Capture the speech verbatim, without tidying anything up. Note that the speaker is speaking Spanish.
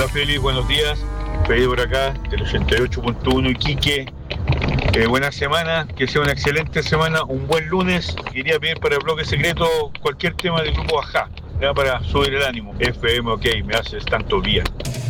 Hola Félix, buenos días. Feliz por acá, del ochenta y ocho punto uno Iquique. Eh, buena semana, que sea una excelente semana, un buen lunes. Quería pedir para el bloque secreto cualquier tema del grupo Ajá, ya para subir el ánimo. F M, ok, me haces tanto bien.